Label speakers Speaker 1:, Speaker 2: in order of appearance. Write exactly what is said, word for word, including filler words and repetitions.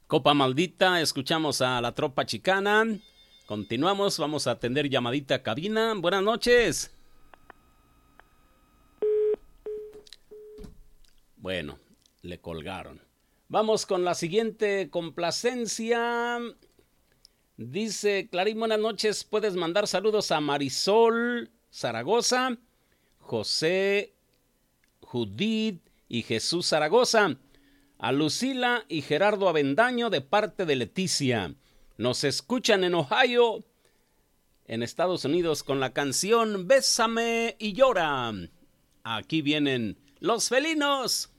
Speaker 1: Copa Maldita, escuchamos a la Tropa Chicana. Continuamos, vamos a atender llamadita a cabina. Buenas noches. Bueno, le colgaron. Vamos con la siguiente complacencia. Dice Clarín, buenas noches. Puedes mandar saludos a Marisol Zaragoza, José Judith y Jesús Zaragoza, a Lucila y Gerardo Avendaño de parte de Leticia. Nos escuchan en Ohio, en Estados Unidos, con la canción Bésame y llora. Aquí vienen los felinos.